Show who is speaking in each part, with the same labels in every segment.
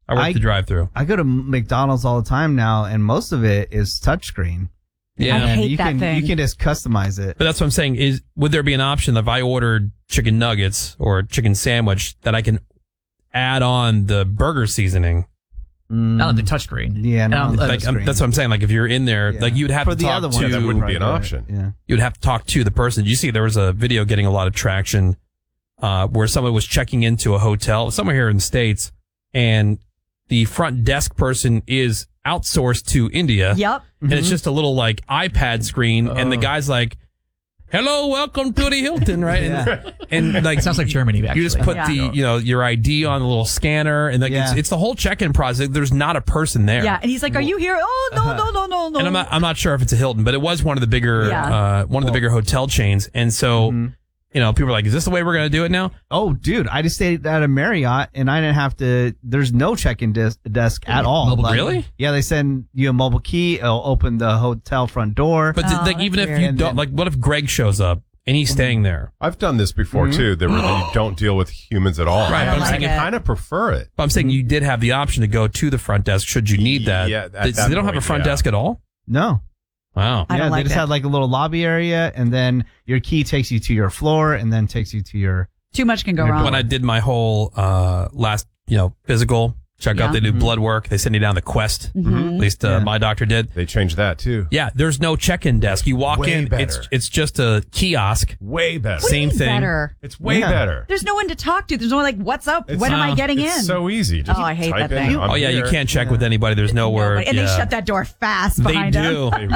Speaker 1: I work the drive-thru.
Speaker 2: I go to McDonald's all the time now, and most of it is touchscreen.
Speaker 1: Yeah,
Speaker 3: I hate
Speaker 2: you
Speaker 3: that
Speaker 2: can,
Speaker 3: thing.
Speaker 2: You can just customize it.
Speaker 1: but that's what I'm saying. Would there be an option that if I ordered chicken nuggets or a chicken sandwich that I can add on the burger seasoning?
Speaker 4: Not on the touchscreen.
Speaker 2: Yeah, no,
Speaker 1: Like, that's what I'm saying. Like if you're in there, like you'd have
Speaker 2: For
Speaker 1: to
Speaker 2: the
Speaker 1: talk
Speaker 2: other
Speaker 1: to.
Speaker 2: one,
Speaker 5: that wouldn't be an option.
Speaker 2: Yeah.
Speaker 1: You'd have to talk to the person. You see, there was a video getting a lot of traction where someone was checking into a hotel somewhere here in the States, and the front desk person is outsourced to India.
Speaker 3: Yep.
Speaker 1: And it's just a little like iPad screen, and the guy's like, "Hello, welcome to the Hilton," right? And like
Speaker 4: It sounds like Germany, actually.
Speaker 1: you just put
Speaker 3: Yeah.
Speaker 1: your ID on the little scanner, and like it's the whole check-in process. There's not a person there.
Speaker 3: Yeah, and he's like, "Are you here?" Oh, no.
Speaker 1: And I'm not sure if it's a Hilton, but it was one of the bigger the bigger hotel chains. And so, people are like, "Is this the way we're going to do it now?"
Speaker 2: Oh, dude, I just stayed at a Marriott, and I didn't have to. There's no check-in desk at all.
Speaker 4: Mobile-
Speaker 1: Really?
Speaker 2: Yeah, they send you a mobile key. It'll open the hotel front door.
Speaker 1: But like, even if you don't, like, what if Greg shows up and he's staying there?
Speaker 5: I've done this before too. Where you don't deal with humans at all.
Speaker 1: Right, but I'm
Speaker 5: I
Speaker 1: saying
Speaker 5: kind of prefer it.
Speaker 1: But I'm saying you did have the option to go to the front desk should you need that.
Speaker 5: Yeah,
Speaker 1: So they don't have a front desk at all?
Speaker 2: No.
Speaker 1: Wow.
Speaker 3: I don't
Speaker 2: Yeah,
Speaker 3: like
Speaker 2: they just
Speaker 3: that.
Speaker 2: had like a little lobby area, and then your key takes you to your floor, and then takes you to your.
Speaker 3: Too much can go wrong.
Speaker 1: When I did my whole last, physical check out, they do blood work. They send you down the Quest. At least my doctor did.
Speaker 5: They changed that too.
Speaker 1: Yeah, there's no check-in desk. You walk
Speaker 5: Way
Speaker 1: in,
Speaker 5: better.
Speaker 1: it's just a kiosk.
Speaker 5: Way better.
Speaker 1: Same thing.
Speaker 3: Better.
Speaker 5: It's way better.
Speaker 3: There's no one to talk to. There's no one like, "What's up? When am I getting in?"
Speaker 5: It's so easy. Just
Speaker 3: Oh, I hate
Speaker 5: type
Speaker 3: that
Speaker 5: in,
Speaker 3: thing.
Speaker 5: "I'm
Speaker 1: Oh yeah, you
Speaker 5: here."
Speaker 1: can't check with anybody. There's nowhere.
Speaker 3: And they shut that door fast
Speaker 1: They
Speaker 3: behind
Speaker 1: do.
Speaker 3: them.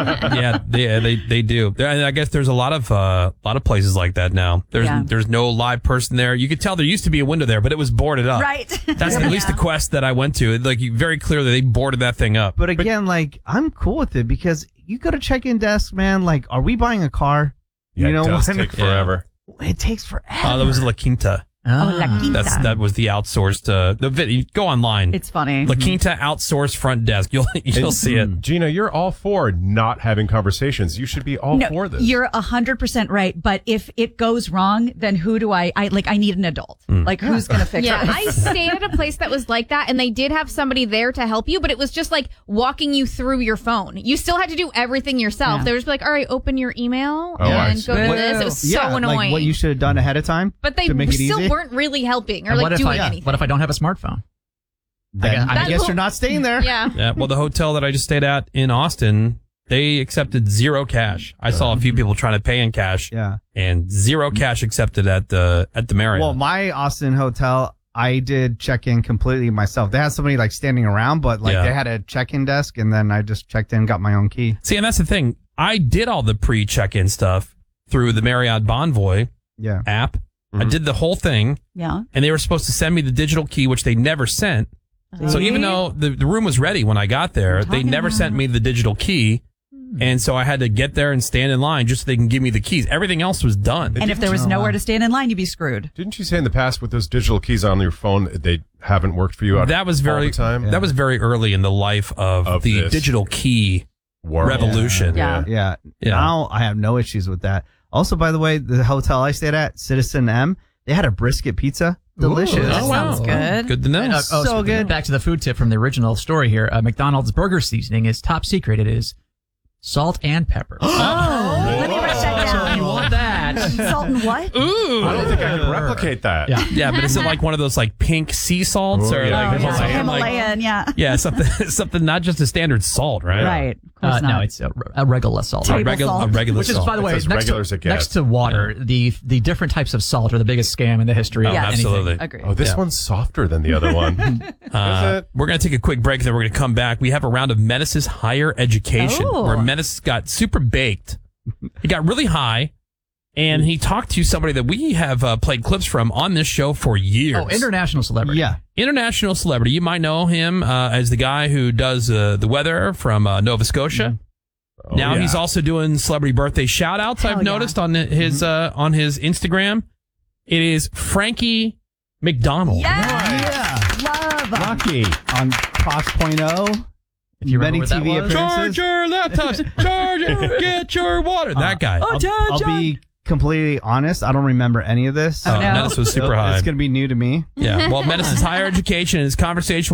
Speaker 1: Yeah, they do. And I guess there's a lot of places like that now. There's no live person there. You could tell there used to be a window there, but it was boarded up.
Speaker 3: Right.
Speaker 1: That's at least the Quest that I went to. Like very clearly, they boarded that thing up.
Speaker 2: But again, like I'm cool with it because you go to check-in desk, man. Like, are we buying a car?
Speaker 5: Yeah,
Speaker 2: you know
Speaker 5: it does
Speaker 2: what?
Speaker 5: take forever.
Speaker 2: It takes forever.
Speaker 1: Oh, that was La Quinta.
Speaker 3: Oh, La Quinta.
Speaker 1: That was the outsourced. The video. Go online.
Speaker 3: It's funny.
Speaker 1: La Quinta outsourced front desk. You'll see it.
Speaker 5: Gina, you're all for not having conversations. You should be all for this.
Speaker 3: You're 100% right. But if it goes wrong, then who do I need an adult. Like, who's going to fix
Speaker 6: Yeah,
Speaker 3: it?
Speaker 6: I stayed at a place that was like that, and they did have somebody there to help you, but it was just like walking you through your phone. You still had to do everything yourself.
Speaker 3: Yeah.
Speaker 6: They were just like, all right, open your email
Speaker 5: I
Speaker 6: and
Speaker 5: see.
Speaker 6: go to this. It was so annoying.
Speaker 2: Like what you should have done ahead of time.
Speaker 6: But they
Speaker 2: to make it
Speaker 6: still
Speaker 2: easy.
Speaker 6: weren't really helping or
Speaker 4: And
Speaker 6: like doing anything.
Speaker 4: what if I don't have a smartphone?
Speaker 2: Then I guess you're not staying there.
Speaker 6: Yeah.
Speaker 1: Yeah. Well, the hotel that I just stayed at in Austin, they accepted zero cash. I saw a few people trying to pay in cash.
Speaker 2: Yeah.
Speaker 1: And zero cash accepted at the Marriott.
Speaker 2: Well, my Austin hotel, I did check in completely myself. They had somebody like standing around, but like they had a check-in desk, and then I just checked in, got my own key.
Speaker 1: See, and that's the thing. I did all the pre-check-in stuff through the Marriott Bonvoy app. I did the whole thing.
Speaker 3: Yeah.
Speaker 1: And they were supposed to send me the digital key, which they never sent. So even though the room was ready when I got there, they never sent me the digital key. And so I had to get there and stand in line just so they can give me the keys. Everything else was done.
Speaker 3: And if there was nowhere to stand in line, you'd be screwed.
Speaker 5: Didn't you say in the past with those digital keys on your phone, they haven't worked for you all the time?
Speaker 1: That was very early in the life of the
Speaker 5: this
Speaker 1: digital key
Speaker 5: world.
Speaker 1: revolution.
Speaker 2: Yeah. Now I have no issues with that. Also, by the way, the hotel I stayed at, Citizen M, they had a brisket pizza. Delicious.
Speaker 1: Oh, wow.
Speaker 3: Sounds good.
Speaker 1: Good to know.
Speaker 2: So good.
Speaker 4: Back to the food tip from the original story here. McDonald's burger seasoning is top secret. It is salt and pepper.
Speaker 3: Let me write that
Speaker 4: So
Speaker 3: down.
Speaker 4: if you want that.
Speaker 3: Salt and what?
Speaker 1: Ooh.
Speaker 5: I don't think I could replicate that.
Speaker 4: Yeah.
Speaker 1: Yeah, but is it like one of those like pink sea salts or like
Speaker 3: Himalayan,
Speaker 1: yeah, something not just a standard salt, right?
Speaker 3: Right. Of course
Speaker 4: No,
Speaker 3: not.
Speaker 4: it's a regular salt.
Speaker 3: Table
Speaker 1: A
Speaker 3: salt.
Speaker 1: regular
Speaker 4: Which is,
Speaker 1: salt.
Speaker 4: by the way,
Speaker 5: It's as regular as it gets.
Speaker 4: next to water, the different types of salt are the biggest scam in the history of
Speaker 3: Yes.
Speaker 4: anything.
Speaker 1: Absolutely.
Speaker 3: Agree.
Speaker 5: Oh, this one's softer than the other one. Is it?
Speaker 1: We're going to take a quick break, then we're going to come back. We have a round of Menace's Higher Education,
Speaker 3: Oh.
Speaker 1: where Menace got super baked. He got really high, and he talked to somebody that we have played clips from on this show for years.
Speaker 4: Oh, international celebrity.
Speaker 2: Yeah.
Speaker 1: International celebrity. You might know him as the guy who does the weather from Nova Scotia. Now he's also doing celebrity birthday shout outs.
Speaker 3: Hell
Speaker 1: I've noticed on his Instagram. It is Frankie McDonald.
Speaker 3: Yes. Love.
Speaker 2: Rocky on Fox.0.
Speaker 4: If you
Speaker 2: Many
Speaker 4: remember what that
Speaker 2: TV
Speaker 4: was.
Speaker 2: appearances.
Speaker 1: Charge your laptops. Charge it. Get your water. That guy.
Speaker 2: I'll be completely honest. I don't remember any of this.
Speaker 3: Oh, no.
Speaker 1: Menace was super high.
Speaker 2: It's going to be new to me.
Speaker 1: Yeah. Well, Menace's Higher Education and his conversation